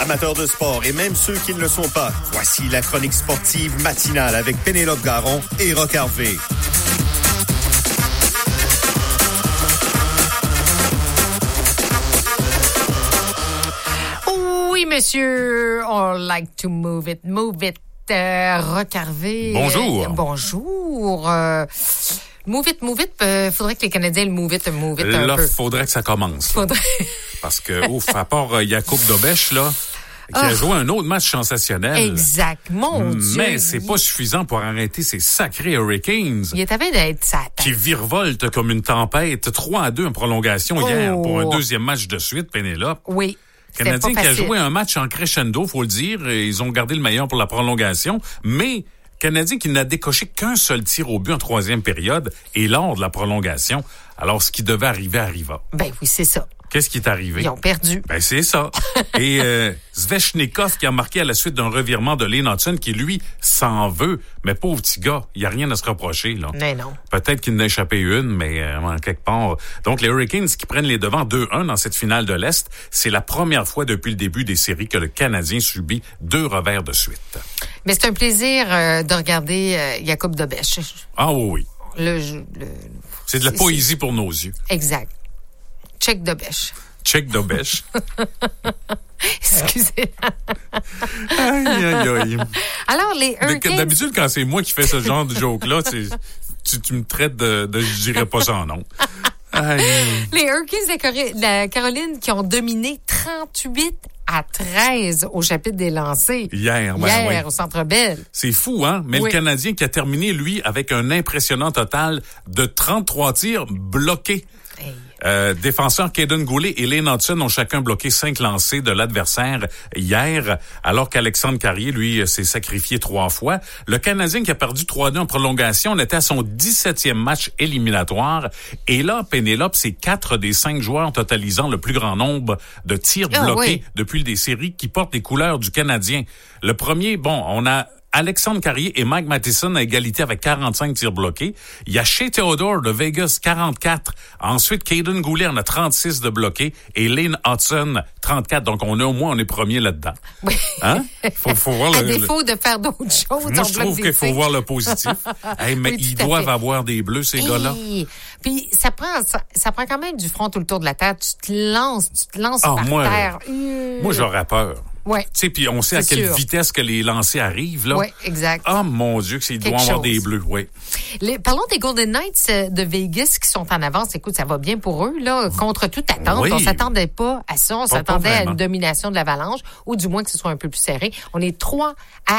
Amateurs de sport et même ceux qui ne le sont pas, voici la chronique sportive matinale avec Pénélope Garon et Roch Harvey. Oui, monsieur. I like to move it. Move it. Roch Harvey. Bonjour. Bonjour. Move it. Faudrait que les Canadiens le move it un là, peu. Faudrait que ça commence. Parce que, à part Jakub Dobeš, là, qui a joué un autre match sensationnel. Exact, mon Dieu. Mais c'est pas suffisant pour arrêter ces sacrés Hurricanes. Il est à peine d'être sa tête. Qui virevoltent comme une tempête. 3-2 en prolongation hier pour un deuxième match de suite, Pénélope. Oui. Canadien qui a joué un match en crescendo, faut le dire. Ils ont gardé le meilleur pour la prolongation. Mais Canadien qui n'a décoché qu'un seul tir au but en troisième période et lors de la prolongation. Alors, ce qui devait arriver arriva. Ben oui, c'est ça. Qu'est-ce qui est arrivé? Ils ont perdu. Ben, c'est ça. Et Svechnikov qui a marqué à la suite d'un revirement de Lane Hutson qui, lui, s'en veut. Mais pauvre petit gars, il n'y a rien à se reprocher, là. Mais non. Peut-être qu'il en a échappé une, mais en quelque part. Donc, les Hurricanes qui prennent les devants 2-1 dans cette finale de l'Est, c'est la première fois depuis le début des séries que le Canadien subit 2 revers de suite. Mais c'est un plaisir de regarder Jakub Dobeš. Ah oui. C'est de la poésie pour nos yeux. Exact. Check Dobeš. Check Dobeš. Excusez. Aïe. Alors, les Hurricanes... D'habitude, quand c'est moi qui fais ce genre de joke-là, tu me traites de je dirais pas son nom. Les Hurricanes de la Caroline qui ont dominé 38-13 au chapitre des lancers. Hier, au Centre Bell. C'est fou, hein? Mais le Canadien qui a terminé, lui, avec un impressionnant total de 33 tirs bloqués. Hey. Défenseurs Kaden Goulet et Lane Hutson ont chacun bloqué 5 lancers de l'adversaire hier, alors qu'Alexandre Carrier, lui, s'est sacrifié 3 fois. Le Canadien qui a perdu 3-2 en prolongation, on était à son 17e match éliminatoire. Et là, Pénélope, c'est 4 des 5 joueurs totalisant le plus grand nombre de tirs bloqués depuis des séries qui portent les couleurs du Canadien. Le premier, on a Alexandre Carrier et Mike Matheson à égalité avec 45 tirs bloqués. Il y a Shea Theodore de Vegas, 44. Ensuite, Kaden Goulet en a 36 de bloqués et Lane Hutson, 34. Donc, on est premier là-dedans. Oui. Hein? Faut voir à défaut de faire d'autres choses. Moi, je trouve qu'il faut voir le positif. Mais ils doivent avoir des bleus, ces gars-là. Puis, ça prend quand même du front tout le tour de la terre. Tu te lances par terre. Moi, j'aurais peur. Ouais. Tu sais, puis on sait à quelle vitesse que les lancers arrivent, là. Oui, exact. Ah, mon Dieu, qu'ils doivent avoir des bleus, oui. Parlons des Golden Knights de Vegas qui sont en avance. Écoute, ça va bien pour eux, là, contre toute attente. Oui. On s'attendait pas à ça. On s'attendait à une domination de l'Avalanche, ou du moins que ce soit un peu plus serré. On est 3-0.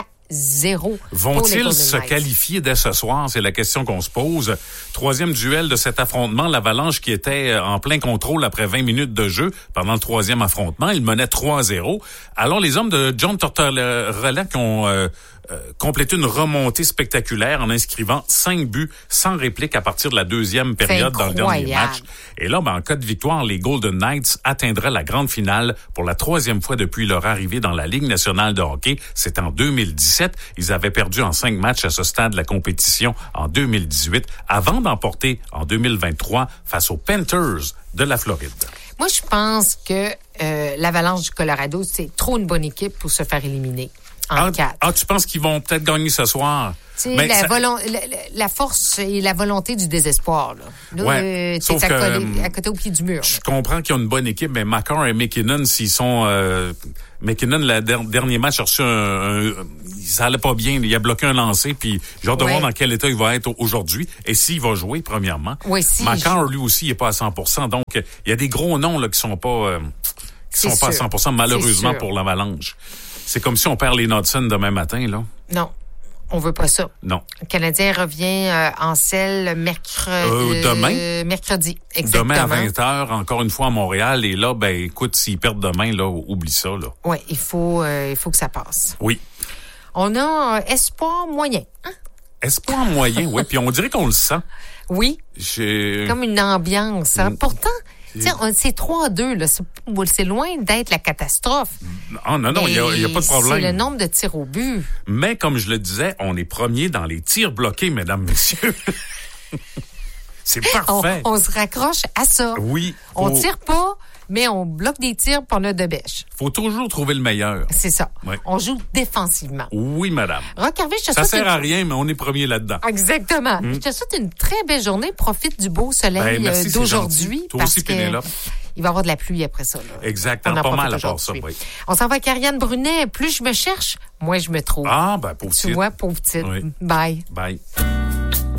Vont-ils se qualifier dès ce soir? C'est la question qu'on se pose. Troisième duel de cet affrontement, l'Avalanche qui était en plein contrôle après 20 minutes de jeu pendant le troisième affrontement. Il menait 3-0. Alors, les hommes de John Tortorella qui ont complété une remontée spectaculaire en inscrivant 5 buts sans réplique à partir de la deuxième période dans le dernier match. Et là, en cas de victoire, les Golden Knights atteindraient la grande finale pour la 3e fois depuis leur arrivée dans la Ligue nationale de hockey. C'est en 2017. Ils avaient perdu en 5 matchs à ce stade de la compétition en 2018 avant d'emporter en 2023 face aux Panthers de la Floride. Moi, je pense que l'Avalanche du Colorado, c'est trop une bonne équipe pour se faire éliminer. Tu penses qu'ils vont peut-être gagner ce soir? Mais la force et la volonté du désespoir. Là, sauf à côté au pied du mur. Je comprends qu'ils ont une bonne équipe, mais Makar et McKinnon, s'ils sont... McKinnon, le dernier match, a reçu ça allait pas bien. Il a bloqué un lancer, puis j'ai hâte de voir dans quel état il va être aujourd'hui. Et s'il va jouer, premièrement. Oui, si. Makar, lui aussi, il est pas à 100%. Donc, il y a des gros noms là qui sont pas à 100%, malheureusement, pour l'Avalanche. C'est comme si on perd les Hutson demain matin, là. Non, on veut pas ça. Non. Le Canadien revient en selle mercredi. Exactement. Demain à 20h, encore une fois à Montréal. Et là, écoute, s'ils perdent demain, là, oublie ça, là. Oui, il faut que ça passe. Oui. On a espoir moyen. Hein? Espoir moyen, oui. Puis on dirait qu'on le sent. Oui. Comme une ambiance. Hein? Pourtant... c'est 3-2, là. C'est loin d'être la catastrophe. Non, il y a pas de problème. C'est le nombre de tirs au but. Mais, comme je le disais, on est premier dans les tirs bloqués, mesdames, messieurs. C'est parfait. On se raccroche à ça. Oui. On tire pas Mais on bloque des tirs pour on a de bêche. Faut toujours trouver le meilleur. C'est ça. Oui. On joue défensivement. Oui, madame. Roch Harvey, je te Ça souhaite... sert à rien, mais on est premier là-dedans. Exactement. Je te souhaite une très belle journée. Profite du beau soleil merci, d'aujourd'hui. Toi aussi, Pénélope. Il va y avoir de la pluie après ça. Là. Exactement. Pas mal à part ça, oui. On s'en va avec Ariane Brunet. Plus je me cherche, moins je me trouve. Ah, ben, pauvre petite. Tu vois, pauvre petite. Oui. Bye. Bye.